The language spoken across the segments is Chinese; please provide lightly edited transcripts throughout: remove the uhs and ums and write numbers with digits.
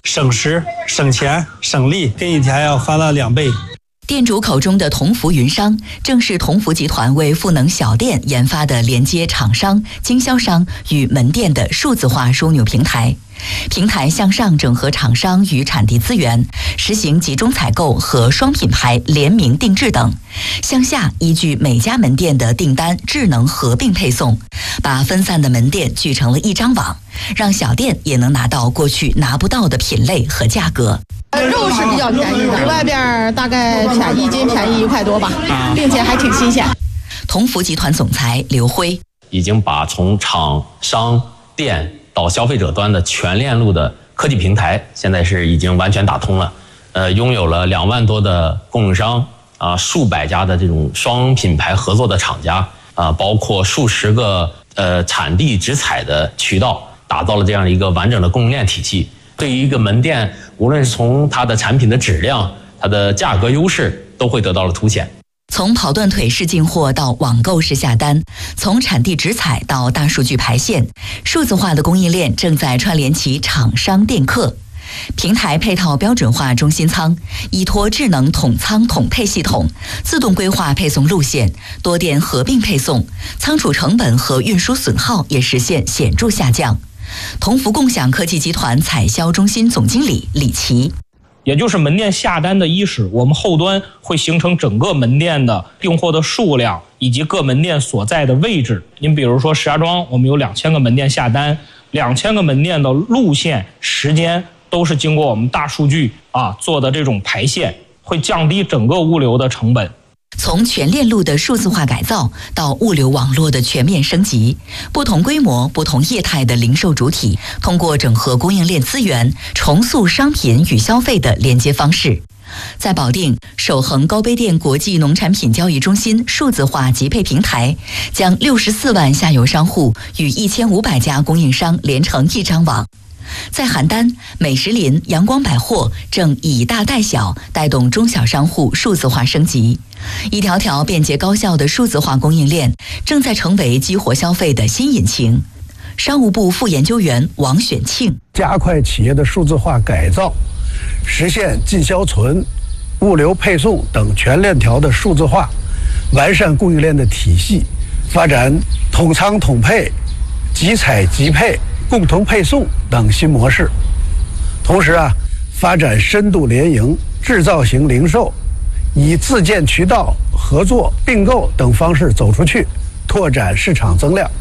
省时、省钱、省力，跟以前要翻了2倍。 店主口中的同福云商，正是同福集团为赋能小店研发的连接厂商、经销商与门店的数字化枢纽平台。平台向上整合厂商与产地资源，实行集中采购和双品牌联名定制等；向下依据每家门店的订单智能合并配送，把分散的门店聚成了一张网，让小店也能拿到过去拿不到的品类和价格。 肉是比较便宜的，外边大概一斤便宜1块多吧，并且还挺新鲜。 同福集团总裁刘辉已经把从厂商店到消费者端的全链路的科技平台，现在是已经完全打通了。拥有了2万多的供应商数百家的这种双品牌合作的厂家包括数十个产地直采的渠道，打造了这样一个完整的供应链体系。对于一个门店，无论是从它的产品的质量、它的价格优势，都会得到了凸显。 从跑断腿式进货到网购式下单，从产地直采到大数据排线，数字化的供应链正在串联起厂商店客。平台配套标准化中心仓，依托智能统仓统配系统，自动规划配送路线，多店合并配送，仓储成本和运输损耗也实现显著下降。同福共享科技集团采销中心总经理李琦， 也就是门店下单的伊始，我们后端会形成整个门店的订货的数量以及各门店所在的位置。您比如说石家庄，我们有2000个门店下单，2000个门店的路线、时间都是经过我们大数据做的这种排线，会降低整个物流的成本。 从全链路的数字化改造到物流网络的全面升级，不同规模、不同业态的零售主体通过整合供应链资源，重塑商品与消费的连接方式。在保定，守恒高碑店国际农产品交易中心数字化集配平台，将64万下游商户与1500家供应商连成一张网。在邯郸，美食林、阳光百货正以大带小，带动中小商户数字化升级。一条条便捷高效的数字化供应链正在成为激活消费的新引擎。商务部副研究员王选庆， 加快企业的数字化改造，实现进销存、物流配送等全链条的数字化，完善供应链的体系，发展统仓统配、即采即配、共同配送等新模式。同时发展深度联营、制造型零售，以自建渠道、合作、并购等方式走出去，拓展市场增量。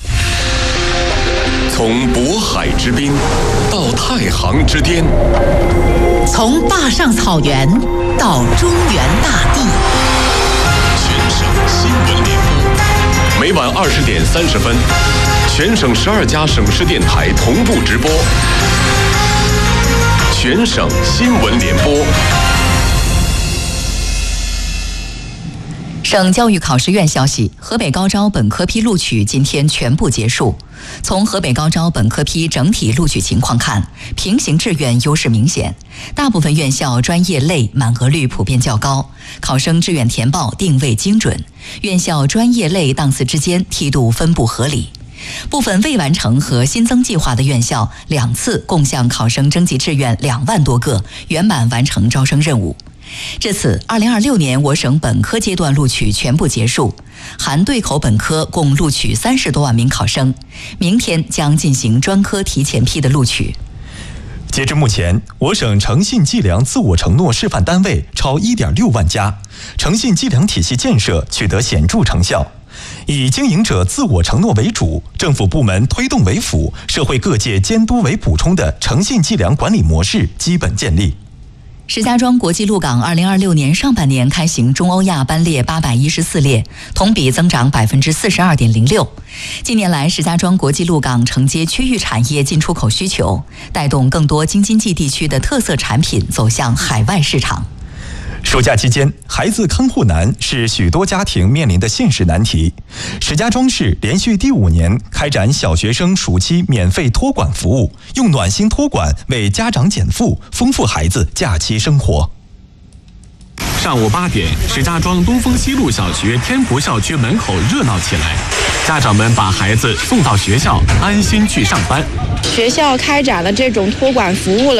从渤海之滨到太行之巅， 从坝上草原到中原大地， 全省新闻联播，每晚20点30分，全省12家省市电台同步直播。全省新闻联播。 省教育考试院消息，河北高招本科批录取今天全部结束。从河北高招本科批整体录取情况看，平行志愿优势明显，大部分院校专业类满额率普遍较高，考生志愿填报定位精准，院校专业类档次之间梯度分布合理。部分未完成和新增计划的院校2次共向考生征集志愿2万多个，圆满完成招生任务。至此，2026年我省本科阶段录取全部结束，含对口本科共录取30多万名考生，明天将进行专科提前批的录取。 截至目前，我省诚信计量自我承诺示范单位超1.6万家，诚信计量体系建设取得显著成效。以经营者自我承诺为主，政府部门推动为辅，社会各界监督为补充的诚信计量管理模式基本建立。 石家庄国际陆港2026年上半年开行中欧亚班列814列，同比增长42.06%。近年来，石家庄国际陆港承接区域产业进出口需求，带动更多京津冀地区的特色产品走向海外市场。 暑假期间，孩子看护难是许多家庭面临的现实难题。石家庄市连续第5年开展小学生暑期免费托管服务，用暖心托管为家长减负，丰富孩子假期生活。 上午8点，石家庄东风西路小学天福校区门口热闹起来，家长们把孩子送到学校，安心去上班。 学校开展了这种托管服务了。